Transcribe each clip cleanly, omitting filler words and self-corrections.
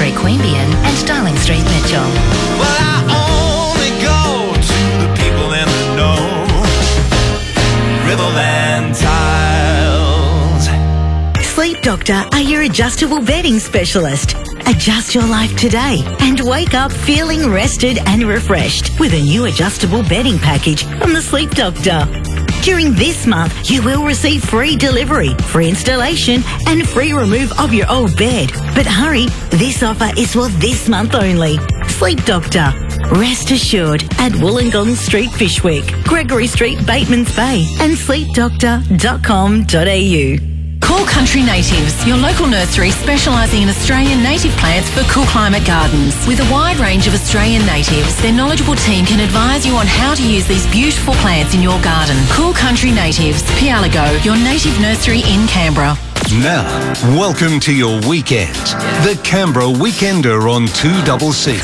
Street, Queanbeyan and Darling Street, Mitchell. Well, I only go to the people in the know. Riverland Tiles. Sleep Doctor are your adjustable bedding specialist. Adjust your life today and wake up feeling rested and refreshed with a new adjustable bedding package from the Sleep Doctor. During this month, you will receive free delivery, free installation and free remove of your old bed. But hurry, this offer is for this month only. Sleep Doctor. Rest assured at Wollongong Street, Fyshwick, Gregory Street, Batemans Bay and sleepdoctor.com.au. Cool Country Natives, your local nursery specialising in Australian native plants for cool climate gardens. With a wide range of Australian natives, their knowledgeable team can advise you on how to use these beautiful plants in your garden. Cool Country Natives, Pialago, your native nursery in Canberra. Now, welcome to your weekend. The Canberra Weekender on 2CC.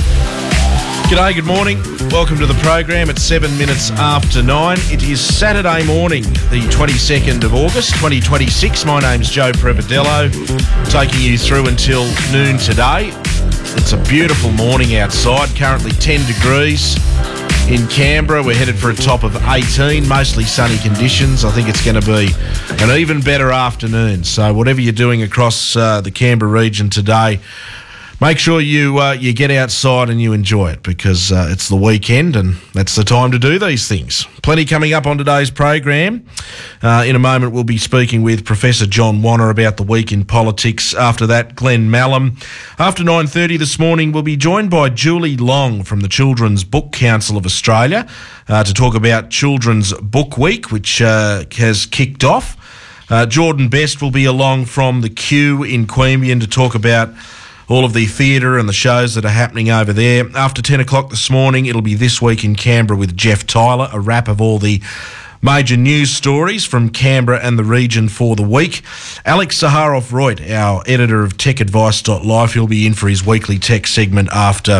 G'day, good morning. Welcome to the program at 7 minutes after 9. It is Saturday morning, the 22nd of August, 2026. My name's Joe Prevedello, taking you through until noon today. It's a beautiful morning outside, currently 10 degrees in Canberra. We're headed for a top of 18, mostly sunny conditions. I think it's going to be an even better afternoon. So whatever you're doing across the Canberra region today, make sure you get outside and you enjoy it, because it's the weekend and that's the time to do these things. Plenty coming up on today's program. In a moment, we'll be speaking with Professor John Wanna about the week in politics. After that, Glenn Mallam. After 9:30 this morning, we'll be joined by Julie Long from the Children's Book Council of Australia to talk about Children's Book Week, which has kicked off. Jordan Best will be along from the Q in Queanbeyan to talk about all of the theatre and the shows that are happening over there. After 10 o'clock this morning, it'll be This Week in Canberra with Jeff Tyler, a wrap of all the major news stories from Canberra and the region for the week. Alex Zaharoff-Reut, our editor of TechAdvice.life, he'll be in for his weekly tech segment after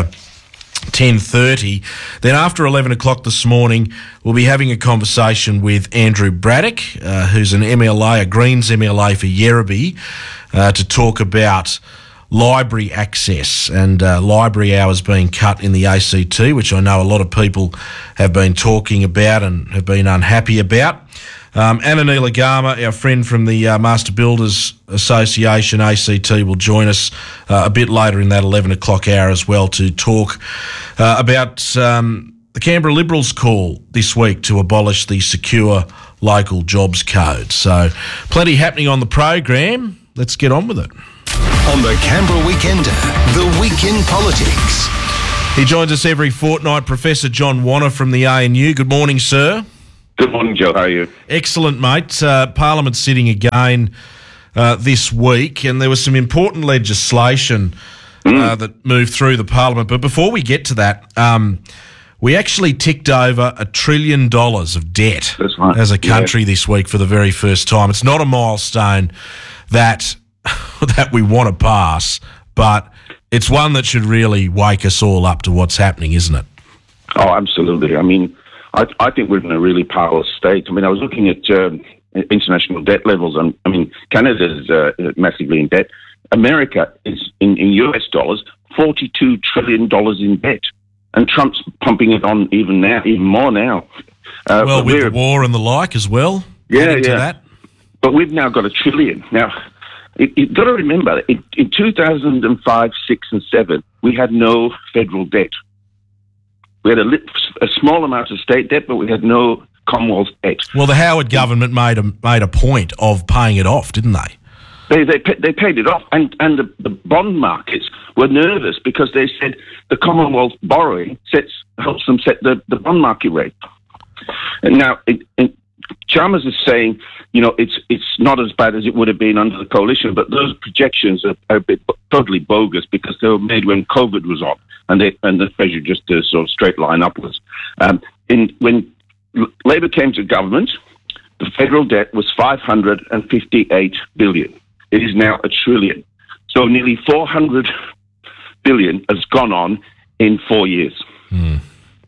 10:30. Then after 11 o'clock this morning, we'll be having a conversation with Andrew Braddock, who's an MLA, a Greens MLA for Yerrabee, to talk about library access and library hours being cut in the ACT, which I know a lot of people have been talking about and have been unhappy about. Anna Neelagama, our friend from the Master Builders Association, ACT, will join us a bit later in that 11 o'clock hour as well to talk about the Canberra Liberals' call this week to abolish the Secure Local Jobs Code. So plenty happening on the program. Let's get on with it. On the Canberra Weekender, the week in politics. He joins us every fortnight, Professor John Wanna from the ANU. Good morning, sir. Good morning, Joe. How are you? Excellent, mate. Parliament's sitting again this week, and there was some important legislation that moved through the Parliament. But before we get to that, we actually ticked over $1 trillion of debt as a country this week for the very first time. It's not a milestone that we want to pass, but it's one that should really wake us all up to what's happening, isn't it? Oh, absolutely. I mean, I think we're in a really powerless state. I mean, I was looking at international debt levels, and I mean, Canada's massively in debt. America is, in US dollars, $42 trillion in debt. And Trump's pumping it on even more now. Well, with the war and the like as well. Yeah. That. But we've now got $1 trillion. Now, you've got to remember, in 2005, 6 and 7, we had no federal debt. We had a small amount of state debt, but we had no Commonwealth debt. Well, the Howard government made a point of paying it off, didn't they? They paid it off, and the bond markets were nervous because they said the Commonwealth borrowing helps them set the bond market rate. And now, Chalmers is saying, you know, it's not as bad as it would have been under the coalition, but those projections are a bit totally bogus because they were made when COVID was on, and the Treasury just sort of straight line upwards. When Labor came to government, the federal debt was $558 billion. It is now $1 trillion. So nearly $400 billion has gone on in 4 years. And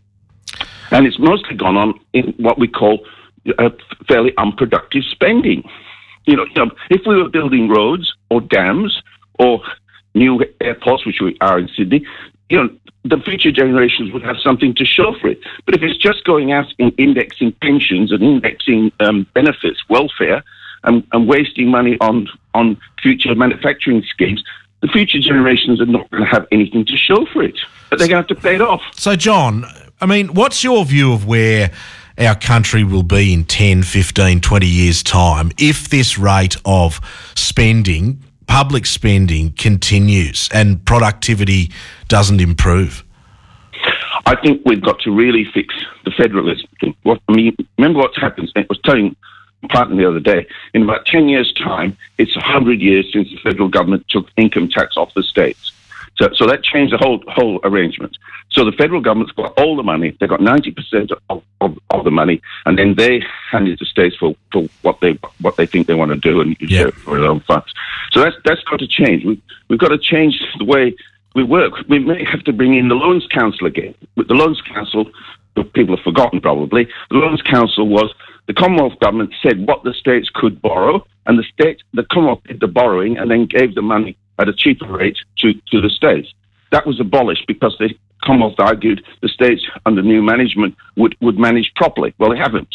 it's mostly gone on in what we call fairly unproductive spending. You know, if we were building roads or dams or new airports, which we are in Sydney, the future generations would have something to show for it. But if it's just going out and indexing pensions and indexing benefits, welfare, and wasting money on future manufacturing schemes, the future generations are not going to have anything to show for it. But they're going to have to pay it off. So, John, I mean, what's your view of where our country will be in 10, 15, 20 years' time if this rate of spending, public spending, continues and productivity doesn't improve? I think we've got to really fix the federalism thing. Remember what's happened? I was telling Parton the other day, in about 10 years' time, it's 100 years since the federal government took income tax off the states. So that changed the whole arrangement. So the federal government's got all the money. They've got 90% of the money, and then they hand it to states for what they think they want to do and use it for their own funds. So that's got to change. We've got to change the way we work. We may have to bring in the Loans Council again. With the Loans Council, people have forgotten probably, the Loans Council was the Commonwealth government said what the states could borrow, and the Commonwealth did the borrowing and then gave the money at a cheaper rate to the states. That was abolished because the Commonwealth argued the states under new management would manage properly. Well, they haven't.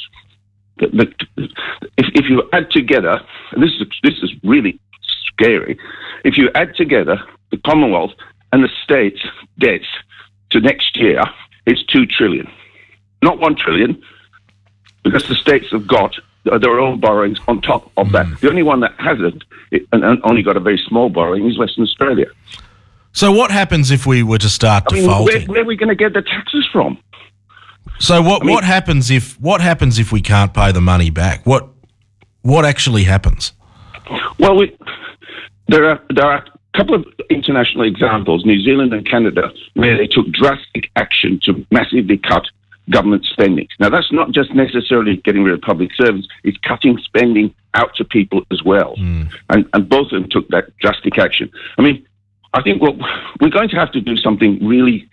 If you add together, and this is really scary, if you add together the Commonwealth and the states' debts to next year, it's 2 trillion. Not 1 trillion, because the states have got their own borrowings on top of that. The only one that hasn't, and only got a very small borrowing, is Western Australia. So what happens if we were to start defaulting? Where are we going to get the taxes from? So what happens if we can't pay the money back? What actually happens? Well, there are a couple of international examples, New Zealand and Canada, where they took drastic action to massively cut government spending. Now, that's not just necessarily getting rid of public servants, it's cutting spending out to people as well. And both of them took that drastic action. I mean, I think we're going to have to do something really,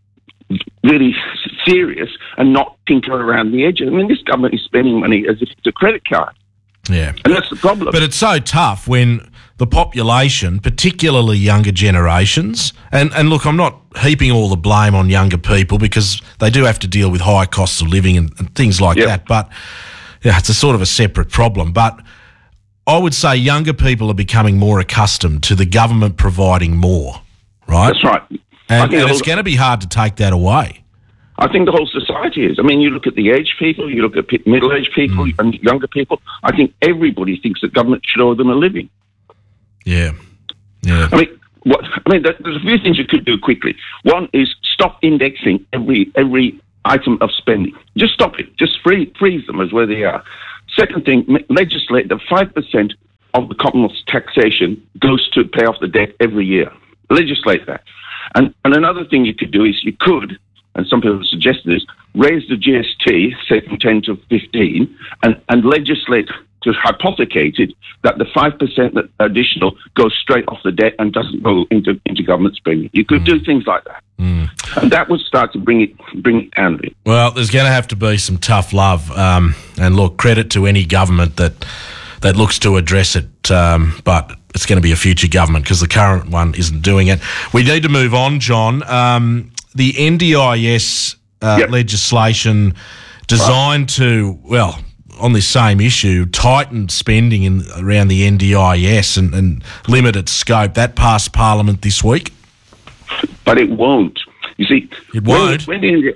really serious and not tinker around the edges. I mean, this government is spending money as if it's a credit card. Yeah. And that's the problem. But it's so tough when the population, particularly younger generations, and look, I'm not heaping all the blame on younger people because they do have to deal with high costs of living and things like that, but it's a sort of a separate problem. But I would say younger people are becoming more accustomed to the government providing more, right? That's right. And it's going to be hard to take that away. I think the whole society is. I mean, you look at the aged people, you look at middle-aged people and younger people. I think everybody thinks that government should owe them a living. Yeah. I mean, there's a few things you could do quickly. One is stop indexing every item of spending. Just stop it. Just freeze them as where they are. Second thing, legislate that 5% of the Commonwealth's taxation goes to pay off the debt every year. Legislate that. And another thing you could do is and some people have suggested this, raise the GST, say from 10 to 15, and legislate to hypothecate it that the 5% that additional goes straight off the debt and doesn't go into government spending. You could do things like that. And that would start to bring it down a bit. Well, there's going to have to be some tough love. And look, credit to any government that looks to address it, but it's going to be a future government because the current one isn't doing it. We need to move on, John. The NDIS legislation designed to, on this same issue, tighten spending around the NDIS and limit its scope. That passed Parliament this week. But it won't. You see, it won't. When the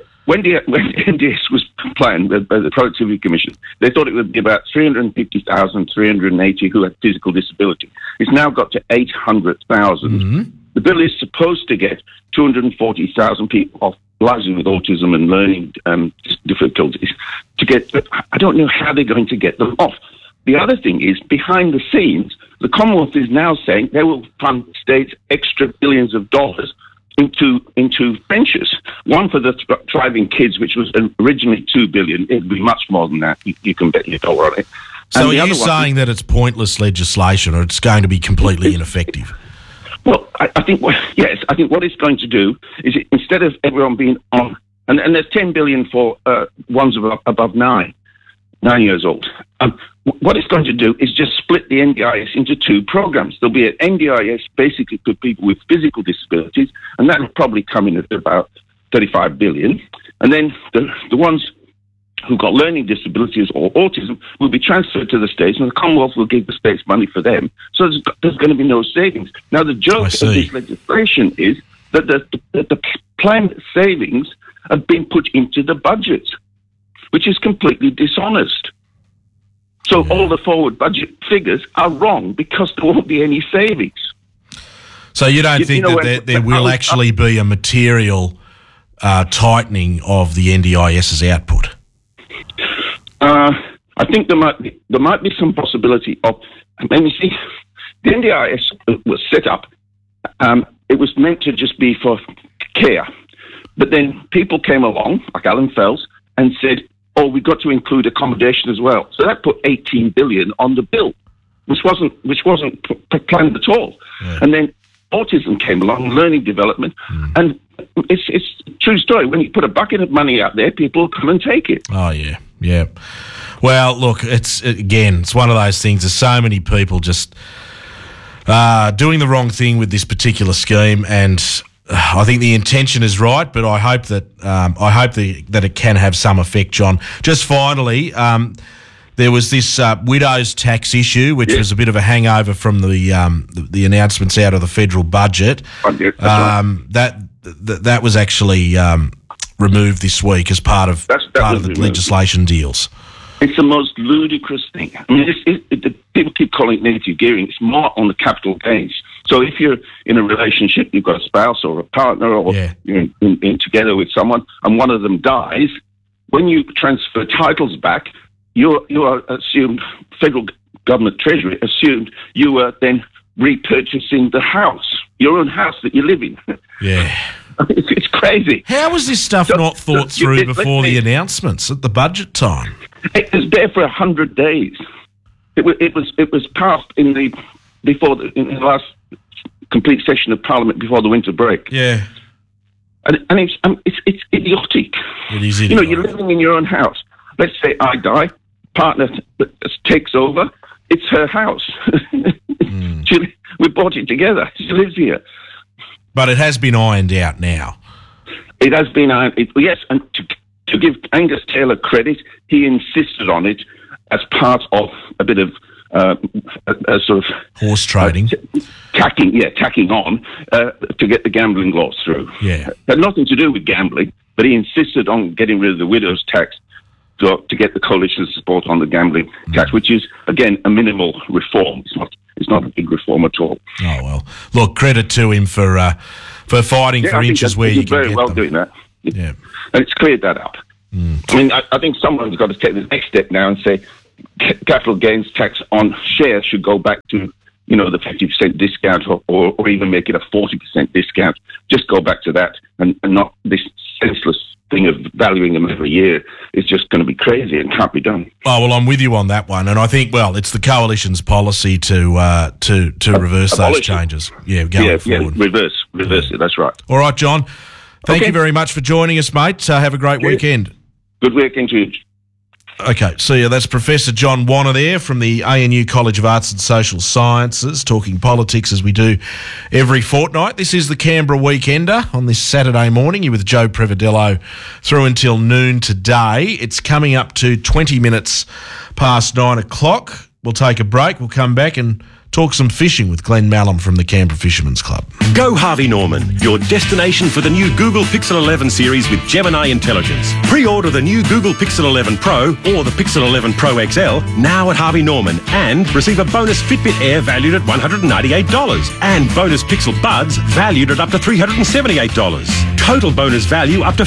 NDIS was planned by the Productivity Commission, they thought it would be about 350,000, 380 who had physical disability. It's now got to 800,000. Mm-hmm. The bill is supposed to get 240,000 people off largely with autism and learning difficulties but I don't know how they're going to get them off. The other thing is, behind the scenes, the Commonwealth is now saying they will fund states extra billions of dollars into ventures. One for the thriving kids, which was originally $2 billion. It'd be much more than that. You can bet your dollar on it. So are you saying that it's pointless legislation or it's going to be completely ineffective? Well, I think what it's going to do is instead of everyone being on, and there's $10 billion for ones above 9 years old. what it's going to do is just split the NDIS into two programs. There'll be an NDIS basically for people with physical disabilities, and that will probably come in at about 35 billion. And then the ones who've got learning disabilities or autism will be transferred to the states, and the Commonwealth will give the states money for them. So there's going to be no savings. Now, the joke of this legislation is that the planned savings have been put into the budget, which is completely dishonest. So all the forward budget figures are wrong because there won't be any savings. So you don't think that there will actually be a material tightening of the NDIS's output? I think there might be some possibility of. Let me see. The NDIS was set up. It was meant to just be for care, but then people came along, like Alan Fels, and said, "Oh, we've got to include accommodation as well." So that put 18 billion on the bill, which wasn't planned at all. Yeah. And then autism came along, learning development, and it's a true story. When you put a bucket of money out there, people will come and take it. Oh yeah, yeah. Well, look, it's one of those things. There's so many people just doing the wrong thing with this particular scheme, and I think the intention is right, but I hope that that it can have some effect, John. Just finally, there was this widows tax issue, which was a bit of a hangover from the announcements out of the federal budget. That was actually removed this week as part of the legislation deals. It's the most ludicrous thing. I mean, people keep calling it negative gearing. It's more on the capital gains. So if you're in a relationship, you've got a spouse or a partner, or you're in together with someone, and one of them dies, when you transfer titles back, you are assumed, federal government treasury assumed you were then repurchasing the house, your own house that you live in. Yeah. It's crazy. How was this stuff not thought through before the announcements at the budget time? It was there for 100 days. It was passed in the last complete session of Parliament before the winter break. Yeah, and it's idiotic. It is idiotic. You know, you're living in your own house. Let's say I die, partner takes over. It's her house. We bought it together. She lives here. But it has been ironed out now. It has been ironed. Yes, and to give Angus Taylor credit, he insisted on it as part of a bit of a sort of horse trading, tacking on to get the gambling laws through. Yeah, it had nothing to do with gambling, but he insisted on getting rid of the widow's tax to get the coalition's support on the gambling tax, which is again a minimal reform. It's not a big reform at all. Oh well, look, credit to him for fighting for inches where you can very get well them. Doing that. Yeah, and it's cleared that up. I mean, I think someone's got to take the next step now and say capital gains tax on shares should go back to, the 50% discount or even make it a 40% discount. Just go back to that and not this senseless thing of valuing them every year. Is just going to be crazy and can't be done. Oh, well, I'm with you on that one. And I think, it's the coalition's policy to reverse those changes. Yeah, going forward. Reverse it, that's right. All right, John. Thank you very much for joining us, mate. Have a great weekend. Good weekend to you. Okay, see you. That's Professor John Wanner there from the ANU College of Arts and Social Sciences, talking politics as we do every fortnight. This is the Canberra Weekender on this Saturday morning. You're with Joe Prevadello through until noon today. It's coming up to 20 minutes past 9 o'clock. We'll take a break. We'll come back and talk some fishing with Glenn Mallam from the Canberra Fishermen's Club. Go Harvey Norman, your destination for the new Google Pixel 11 series with Gemini Intelligence. Pre-order the new Google Pixel 11 Pro or the Pixel 11 Pro XL now at Harvey Norman and receive a bonus Fitbit Air valued at $198 and bonus Pixel Buds valued at up to $378. Total bonus value up to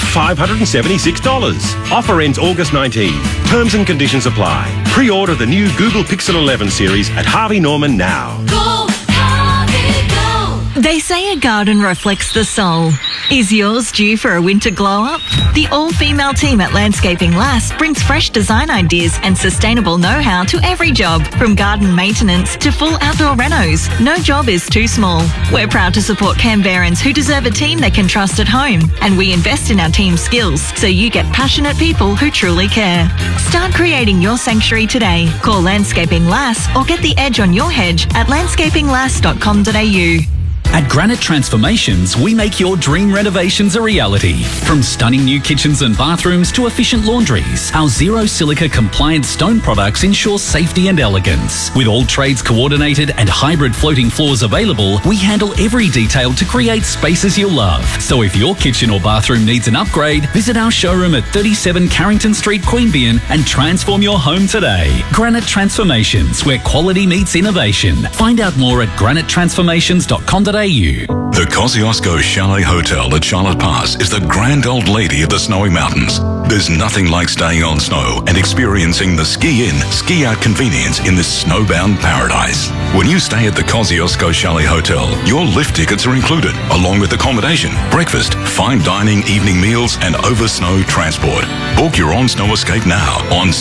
$576. Offer ends August 19. Terms and conditions apply. Pre-order the new Google Pixel 11 series at Harvey Norman now. Go, Harvey, go! They say a garden reflects the soul. Is yours due for a winter glow-up? The all-female team at Landscaping Lass brings fresh design ideas and sustainable know-how to every job, from garden maintenance to full outdoor renos. No job is too small. We're proud to support Canberrans who deserve a team they can trust at home, and we invest in our team's skills so you get passionate people who truly care. Start creating your sanctuary today. Call Landscaping Lass or get the edge on your hedge at landscapinglass.com.au. At Granite Transformations, we make your dream renovations a reality. From stunning new kitchens and bathrooms to efficient laundries, our zero silica compliant stone products ensure safety and elegance. With all trades coordinated and hybrid floating floors available, we handle every detail to create spaces you'll love. So if your kitchen or bathroom needs an upgrade, visit our showroom at 37 Carrington Street, Queanbeyan and transform your home today. Granite Transformations, where quality meets innovation. Find out more at granitetransformations.com.au. The Kosciuszko Chalet Hotel at Charlotte Pass is the grand old lady of the Snowy Mountains. There's nothing like staying on snow and experiencing the ski-in, ski-out convenience in this snowbound paradise. When you stay at the Kosciuszko Chalet Hotel, your lift tickets are included, along with accommodation, breakfast, fine dining, evening meals and over-snow transport. Book your on-snow escape now on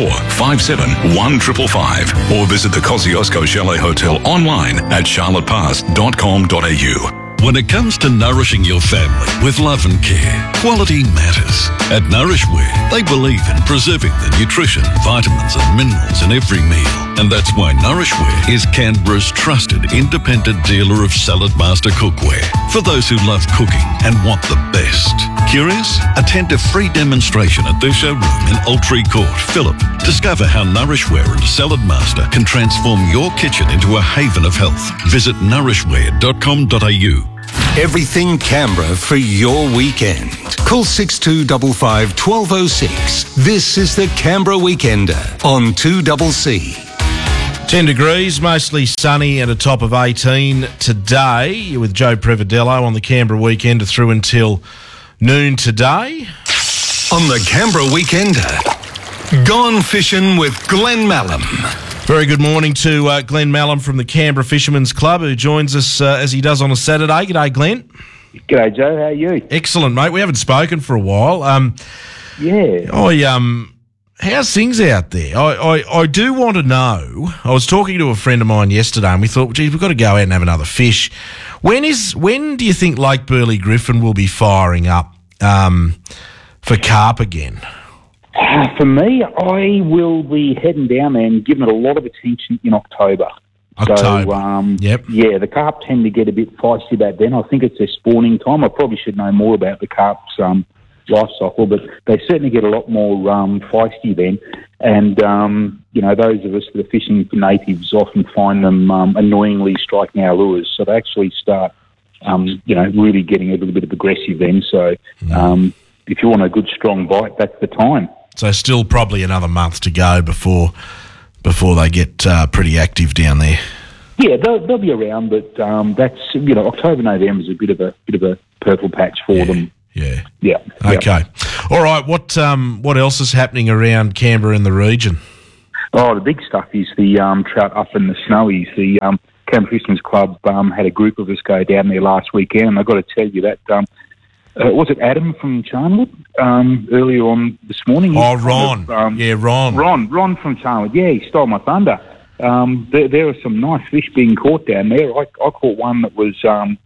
64571555 or visit the Kosciuszko Chalet Hotel online at charlottepass.com.au. When it comes to nourishing your family with love and care, quality matters. At Nourishware, they believe in preserving the nutrition, vitamins and minerals in every meal. And that's why Nourishware is Canberra's trusted independent dealer of Salad Master cookware for those who love cooking and want the best. Curious? Attend a free demonstration at their showroom in Altree Court, Phillip. Discover how Nourishware and Salad Master can transform your kitchen into a haven of health. Visit nourishware.com.au. Everything Canberra for your weekend. Call 6255 1206. This is the Canberra Weekender on 2CC. 10 degrees, mostly sunny and a top of 18 today. You're with Joe Prevadello on the Canberra Weekender through until noon today. On the Canberra Weekender, Gone Fishing with Glenn Mallam. Very good morning to Glenn Mallam from the Canberra Fishermen's Club, who joins us as he does on a Saturday. G'day, Glenn. G'day, Joe. How are you? Excellent, mate. We haven't spoken for a while. How's things out there? I do want to know. I was talking to a friend of mine yesterday, and we thought, geez, we've got to go out and have another fish. When do you think Lake Burley Griffin will be firing up for carp again? For me, I will be heading down there and giving it a lot of attention in October. Yep. Yeah, the carp tend to get a bit feisty about then. I think it's their spawning time. I probably should know more about the carp's life cycle, but they certainly get a lot more feisty then. And, those of us that are fishing for natives often find them annoyingly striking our lures. So they actually start, really getting a little bit of aggressive then. So if you want a good, strong bite, that's the time. So still probably another month to go before they get pretty active down there. Yeah, they'll be around, but that's October, November is a bit of a purple patch for them. Yeah. Yeah. Okay. All right. What else is happening around Canberra and the region? Oh, the big stuff is the trout up in the Snowies. The Canberra Fishermen's Club had a group of us go down there last weekend, and I've got to tell you that. Was it Adam from Charnwood earlier on this morning? Oh, Ron. Ron. Ron from Charnwood. Yeah, he stole my thunder. There are some nice fish being caught down there. I caught one that was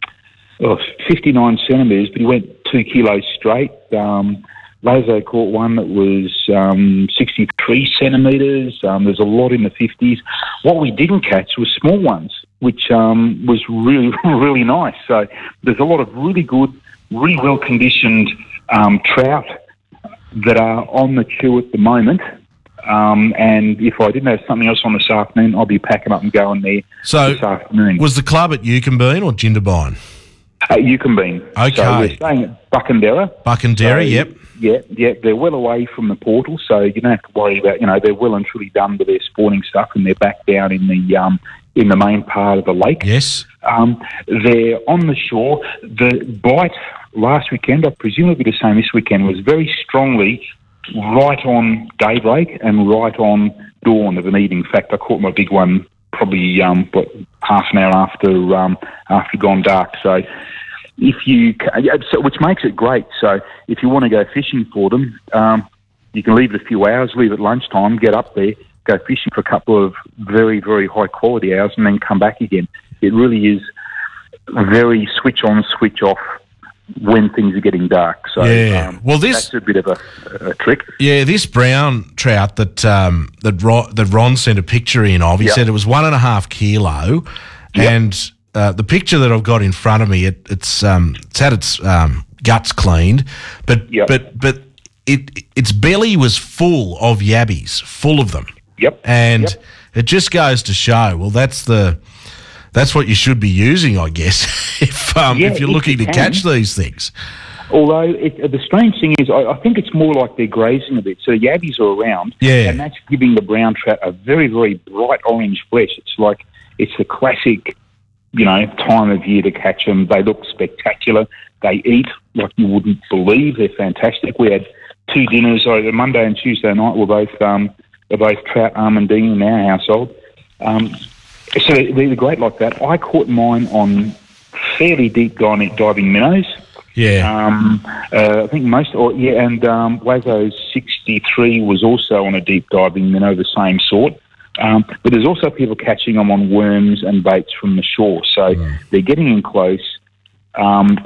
59 centimetres, but he went 2 kilos straight. Lazo caught one that was 63 centimetres. There's a lot in the 50s. What we didn't catch was small ones, which was really, really nice. So there's a lot of really good, really well-conditioned trout that are on the queue at the moment. And if I didn't have something else on this afternoon, I'll be packing up and going there this afternoon. Was the club at Yukonbean or Jindabyne? Yukonbean. Okay. So we're staying at Buckenderra. Yep. Yeah, they're well away from the portal, so you don't have to worry about, they're well and truly done with their spawning stuff, and they're back down in the main part of the lake. Yes. They're on the shore. The bite last weekend, I presume it'll be the same this weekend, was very strongly right on daybreak and right on dawn of an evening. In fact, I caught my big one probably half an hour after gone dark. So which makes it great. So if you want to go fishing for them, you can leave it a few hours, leave at lunchtime, get up there, go fishing for a couple of very, very high quality hours, and then come back again. It really is very switch on, switch off when things are getting dark. So that's a bit of a trick. Yeah, this brown trout that Ron sent a picture in of, he said it was 1.5 kilo, and the picture that I've got in front of me, it's had its guts cleaned, but its belly was full of yabbies, full of them. Yep. And it just goes to show, well, that's what you should be using, I guess, if you're looking to catch these things. Although the strange thing is, I think it's more like they're grazing a bit. So the yabbies are around, and that's giving the brown trout a very, very bright orange flesh. It's the classic, time of year to catch them. They look spectacular. They eat like you wouldn't believe. They're fantastic. We had 2 dinners over Monday and Tuesday night. Were both trout almondine in our household. So they're great like that. I caught mine on fairly deep diving minnows. Yeah. I think and Wazo's 63 was also on a deep diving minnow, the same sort. But there's also people catching them on worms and baits from the shore. So they're getting in close. And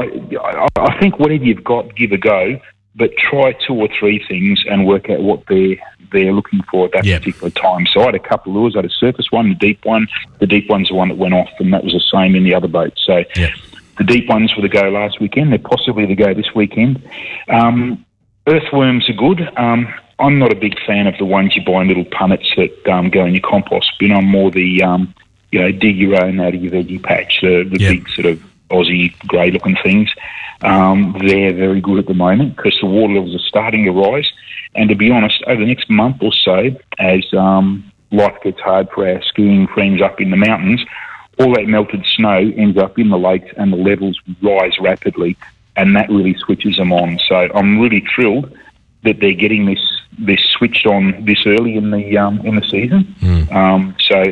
I think whatever you've got, give a go, but try 2 or 3 things and work out what they're looking for at that particular time. So I had a couple of lures. I had a surface one, the deep one. The deep one's the one that went off, and that was the same in the other boat. So the deep ones were the go last weekend. They're possibly the go this weekend. Earthworms are good. I'm not a big fan of the ones you buy in little punnets that go in your compost bin. I'm more the, dig your own out of your veggie patch, the big sort of Aussie grey-looking things. They're very good at the moment because the water levels are starting to rise. And to be honest, over the next month or so, as life gets hard for our skiing friends up in the mountains, all that melted snow ends up in the lakes and the levels rise rapidly, and that really switches them on. So I'm really thrilled that they're getting this switched on this early in the season. So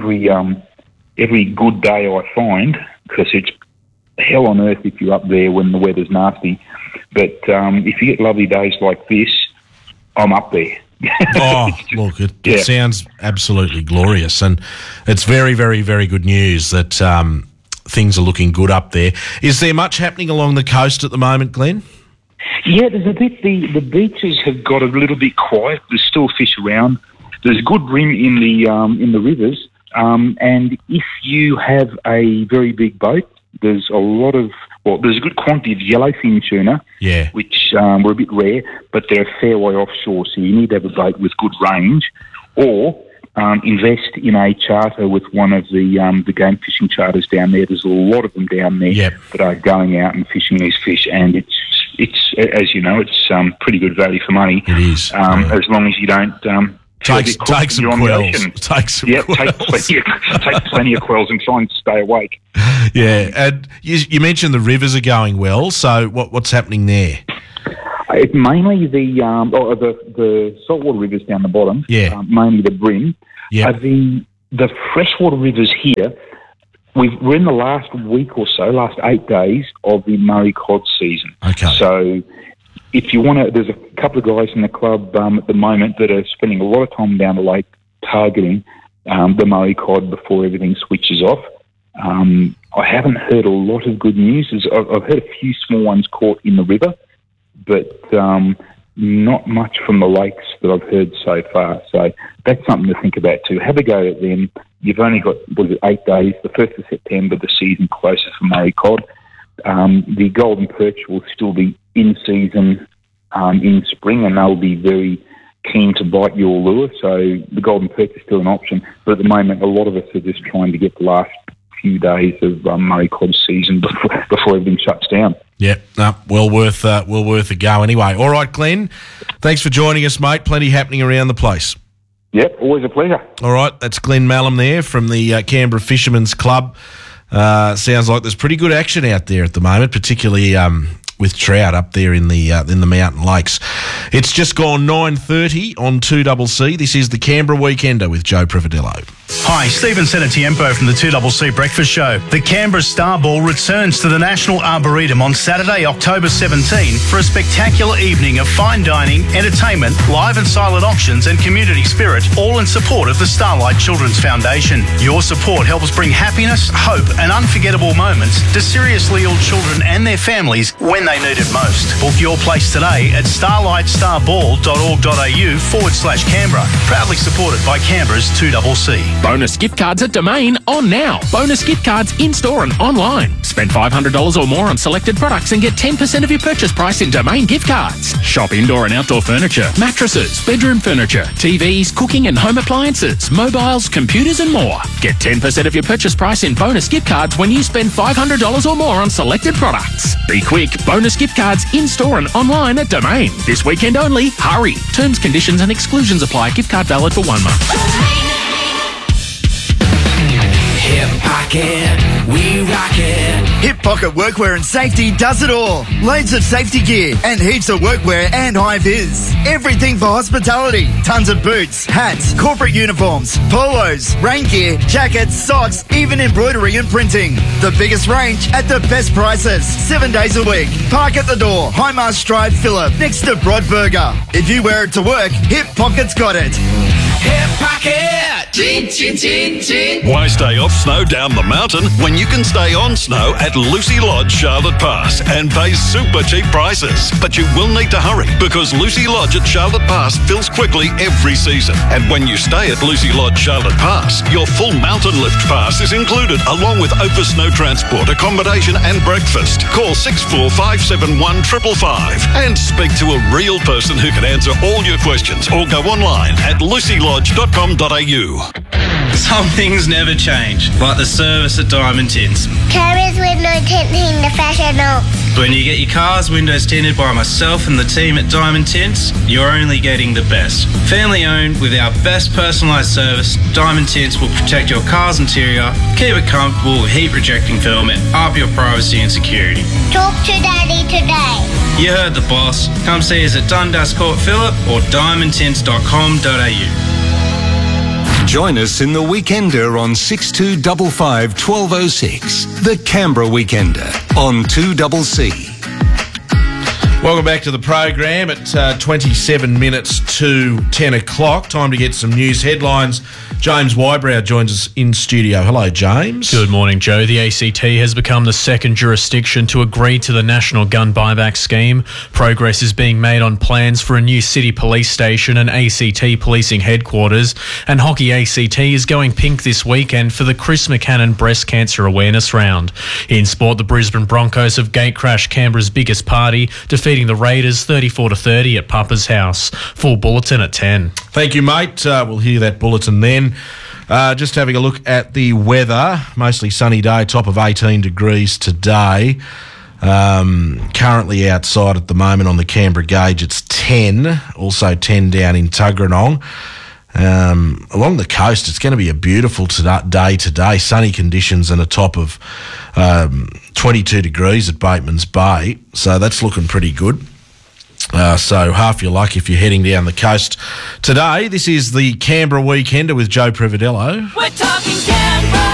every good day I find, because it's hell on earth if you're up there when the weather's nasty, but if you get lovely days like this, I'm up there. Look, it sounds absolutely glorious, and it's very, very, very good news that things are looking good up there. Is there much happening along the coast at the moment, Glenn? Yeah, there's a bit. The beaches have got a little bit quiet. There's still fish around. There's good bream in the rivers, and if you have a very big boat, there's there's a good quantity of yellowfin tuna, which were a bit rare, but they're a fair way offshore, so you need to have a boat with good range, or invest in a charter with one of the game fishing charters down there. There's a lot of them down there that are going out and fishing these fish, and it's as you know, it's pretty good value for money. It is, as long as you don't take some quells. Take plenty of quells and try and stay awake. Yeah, and you mentioned the rivers are going well. So what's happening there? It's mainly the saltwater rivers down the bottom. Mainly the Brim. The freshwater rivers here. We're in the last week or so, last 8 days of the Murray cod season. Okay. So if you want to, there's a couple of guys in the club at the moment that are spending a lot of time down the lake targeting the Murray cod before everything switches off. I haven't heard a lot of good news. I've heard a few small ones caught in the river, but not much from the lakes that I've heard so far. So that's something to think about too. Have a go at them. You've only got 8 days. The 1st of September, the season closest for Murray cod. The golden perch will still be in season in spring, and they'll be very keen to bite your lure. So the golden perch is still an option, but at the moment, a lot of us are just trying to get the last few days of Murray cod season before everything shuts down. Yep, well worth a go anyway. All right, Glenn, thanks for joining us, mate. Plenty happening around the place. Yep, always a pleasure. All right, that's Glenn Mallam there from the Canberra Fishermen's Club. Sounds like there's pretty good action out there at the moment, particularly with trout up there in the mountain lakes. It's just gone 9:30 on 2CC. This is the Canberra Weekender with Joe Privadello. Hi, Stephen Senatiempo from the 2CC Breakfast Show. The Canberra Star Ball returns to the National Arboretum on Saturday, October 17 for a spectacular evening of fine dining, entertainment, live and silent auctions and community spirit, all in support of the Starlight Children's Foundation. Your support helps bring happiness, hope and unforgettable moments to seriously ill children and their families when they need it most. Book your place today at starlightstarBall.org.au/Canberra. Proudly supported by Canberra's 2CC. Bonus gift cards at Domain on now. Bonus gift cards in-store and online. Spend $500 or more on selected products and get 10% of your purchase price in Domain gift cards. Shop indoor and outdoor furniture, mattresses, bedroom furniture, TVs, cooking and home appliances, mobiles, computers and more. Get 10% of your purchase price in bonus gift cards when you spend $500 or more on selected products. Be quick. Bonus gift cards in-store and online at Domain. This weekend only. Hurry. Terms, conditions and exclusions apply. Gift card valid for 1 month. Hip Pocket, we rock it. Hip Pocket Workwear and Safety does it all. Loads of safety gear and heaps of workwear and high vis. Everything for hospitality. Tons of boots, hats, corporate uniforms, polos, rain gear, jackets, socks, even embroidery and printing. The biggest range at the best prices. 7 days a week. Park at the door. Highmast Drive, Phillip, next to Broadburger. If you wear it to work, Hip Pocket's got it. Hip Pocket! Chin, chin, chin, chin. Why stay off snow down the mountain when you can stay on snow at Lucy Lodge, Charlotte Pass and pay super cheap prices? But you will need to hurry because Lucy Lodge at Charlotte Pass fills quickly every season. And when you stay at Lucy Lodge, Charlotte Pass, your full mountain lift pass is included along with over snow transport, accommodation and breakfast. Call 64571 555 and speak to a real person who can answer all your questions or go online at lucylodge.com.au. Some things never change, like the service at Diamond Tints. Carers window tinting professional. When you get your car's windows tinted by myself and the team at Diamond Tints, you're only getting the best. Family owned with our best personalised service, Diamond Tints will protect your car's interior, keep it comfortable with heat rejecting film and up your privacy and security. Talk to Daddy today. You heard the boss. Come see us at Dundas Court Phillip or diamondtints.com.au. Join us in the Weekender on 6255 1206. The Canberra Weekender on 2CC. Welcome back to the program at 27 minutes to 10 o'clock. Time to get some news headlines. James Wybrow joins us in studio. Hello, James. Good morning, Joe. The ACT has become the second jurisdiction to agree to the National Gun Buyback Scheme. Progress is being made on plans for a new city police station and ACT policing headquarters. And Hockey ACT is going pink this weekend for the Chris McCannon Breast Cancer Awareness Round. In sport, the Brisbane Broncos have gatecrashed Canberra's biggest party, defeating the Raiders 34-30 at Papa's house. Full bulletin at 10. Thank you, mate. We'll hear that bulletin then. Just having a look at the weather. Mostly sunny day, top of 18 degrees today. Currently outside at the moment on the Canberra gauge, it's 10. Also 10 down in Tuggeranong. Along the coast, it's going to be a beautiful day today. Sunny conditions and a top of 22 degrees at Bateman's Bay. So that's looking pretty good. So half your luck if you're heading down the coast today. This is the Canberra Weekender with Joe Prividello. We're talking Canberra.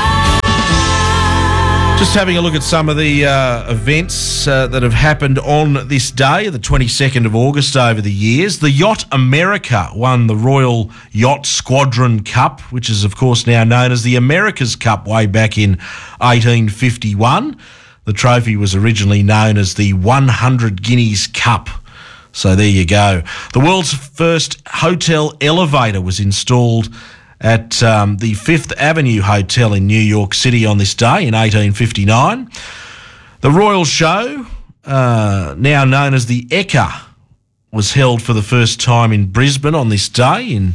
Just having a look at some of the events that have happened on this day, the 22nd of August over the years. The Yacht America won the Royal Yacht Squadron Cup, which is, of course, now known as the America's Cup way back in 1851. The trophy was originally known as the 100 Guineas Cup. So there you go. The world's first hotel elevator was installed at the Fifth Avenue Hotel in New York City on this day in 1859. The Royal Show, now known as the Ekka, was held for the first time in Brisbane on this day in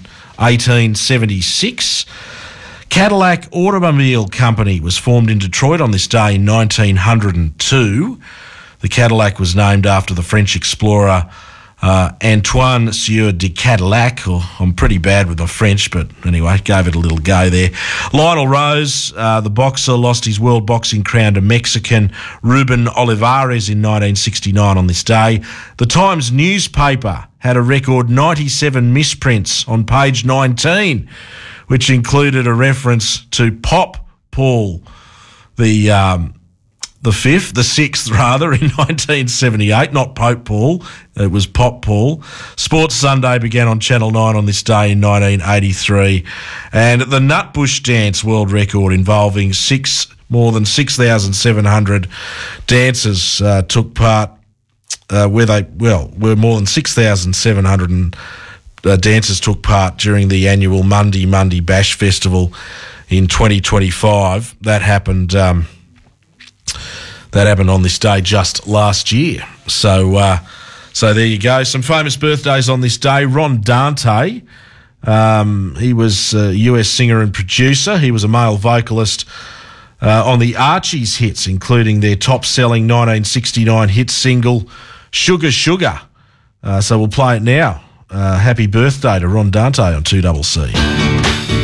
1876. Cadillac Automobile Company was formed in Detroit on this day in 1902. The Cadillac was named after the French explorer Antoine Sieur de Cadillac. I'm pretty bad with my French, but anyway, gave it a little go there. Lionel Rose, the boxer, lost his world boxing crown to Mexican Ruben Olivares in 1969 on this day. The Times newspaper had a record 97 misprints on page 19, which included a reference to Pop Paul the sixth, in 1978, not Pope Paul. It was Pop Paul. Sports Sunday began on Channel 9 on this day in 1983. And the Nutbush Dance world record involving more than 6,700 dancers took part, where more than 6,700 dancers took part during the annual Mundi Bash Festival in 2025. That happened on this day just last year. So there you go. Some famous birthdays on this day. Ron Dante. He was a US singer and producer. He was a male vocalist on the Archies hits, including their top-selling 1969 hit single, Sugar Sugar. So we'll play it now. Happy birthday to Ron Dante on 2CC.